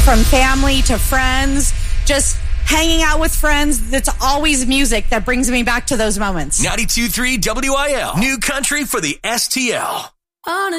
from family to friends, just hanging out with friends. That's always music that brings me back to those moments. 92.3 WIL, new country for the STL. On a